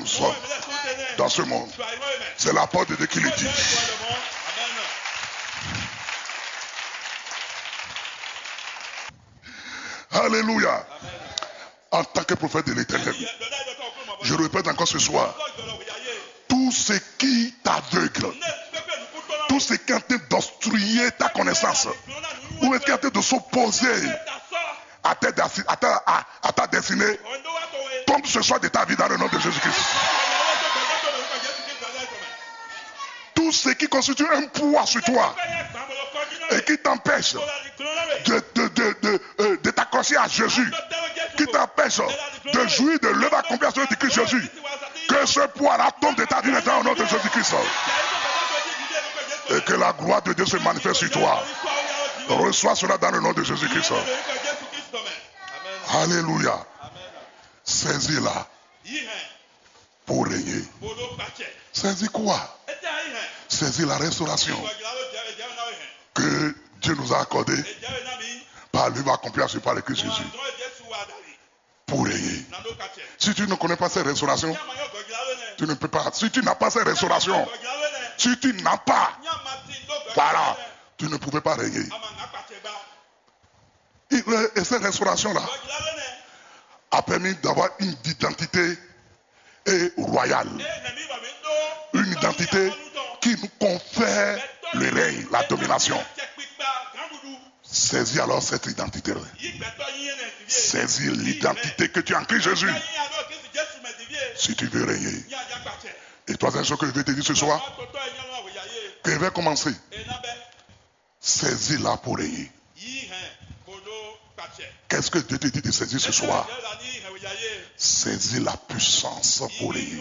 chose dans ce monde. C'est la porte de Dieu qui le dit. Alléluia. En tant que prophète de l'Éternel, je répète encore ce soir, tout ce qui t'aveugle, tout ce qui est en train d'obstruer ta connaissance, ou est-ce qui est en train de s'opposer à ta destinée, tombe ce soir de ta vie dans le nom de Jésus-Christ. Tout ce qui constitue un poids sur toi et qui t'empêche de t'accrocher à Jésus, qui t'empêche de jouir de l'œuvre accomplie sur le Christ Jésus, que ce poids-là tombe de ta vie maintenant au nom de Jésus-Christ. Et que la gloire de Dieu se manifeste sur toi. Reçois cela dans le nom de Jésus-Christ. Alléluia. Saisis-la pour régner. Saisis quoi? Saisis la restauration que Dieu nous a accordée par l'œuvre accomplie par le Christ Jésus. Pour régner. Si tu ne connais pas cette restauration, tu ne peux pas. Si tu n'as pas cette restauration, si tu n'as pas, voilà, tu ne pouvais pas régner. Et cette restauration-là a permis d'avoir une identité royale. Une identité qui nous confère le règne, la domination. Saisis alors cette identité-là. Saisis l'identité que tu as en Christ Jésus. Si tu veux régner. Et troisième chose que je vais te dire ce soir, que je vais commencer. Saisis-la pour régner. Qu'est-ce que Dieu te dit de saisir ce soir? Saisis la puissance pour régner.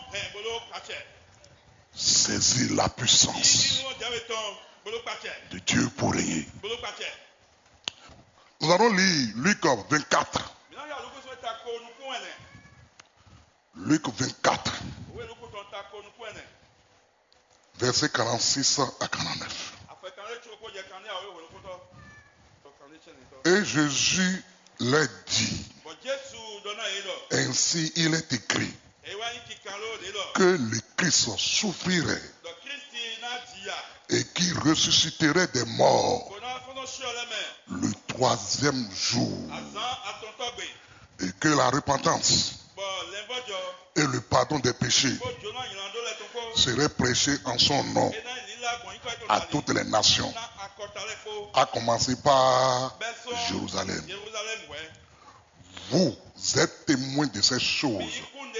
Saisis la puissance de Dieu pour régner. Nous allons lire Luc 24. Luc 24. Verset 46 à 49. Et Jésus leur dit, ainsi il est écrit, que le Christ souffrirait et qui ressusciterait des morts le troisième jour, et que la repentance et le pardon des péchés seraient prêchés en son nom à toutes les nations, à commencer par Jérusalem. Vous êtes témoins de ces choses.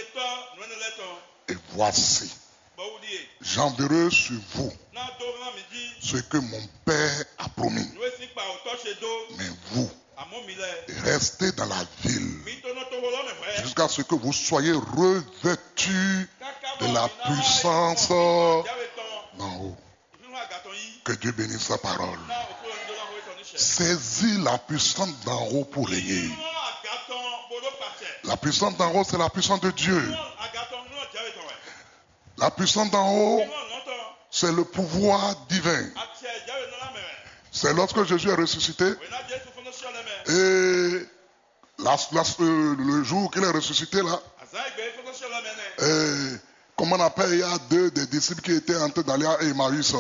Et voici, j'enverrai sur vous ce que mon Père a promis. Mais vous, restez dans la ville jusqu'à ce que vous soyez revêtus de la puissance d'en haut. Que Dieu bénisse sa parole. Saisis la puissance d'en haut pour régner. La puissance d'en haut, c'est la puissance de Dieu. La puissance d'en haut, c'est le pouvoir divin. C'est lorsque Jésus est ressuscité et le jour qu'il est ressuscité là, et, comme on appelle, il y a deux des disciples qui étaient en train d'aller à Emmaüs.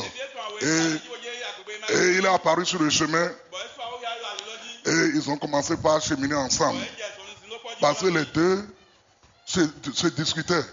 Et il est apparu sur le chemin et ils ont commencé par cheminer ensemble. Parce que les deux se discutaient.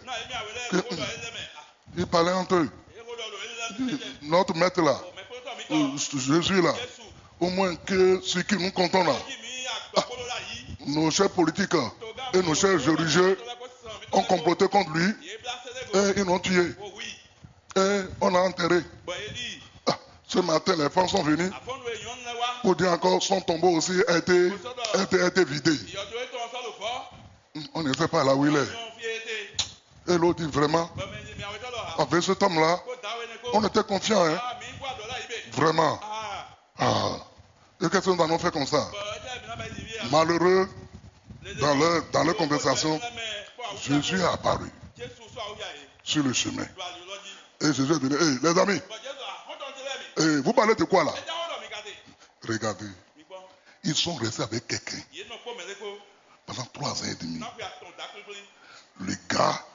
Ils parlaient entre eux. Notre maître là, Jésus là, au moins que ce qui nous comptons là, nos chefs politiques et nos chefs religieux ont comploté contre lui et ils l'ont tué. Et on l'a enterré. Ce matin, les femmes sont venues pour dire encore son tombeau aussi a été vidé. On ne sait pas là où il est. Et l'autre dit vraiment, avec cet homme-là, on était confiants. Hein? Vraiment. Ah. Et qu'est-ce que nous allons faire comme ça? Malheureux, dans leur conversation, Jésus est apparu sur le chemin. Et Jésus est venu. Hey, les amis, hey, vous parlez de quoi là? Regardez. Ils sont restés avec quelqu'un pendant 3 ans et demi. Le gars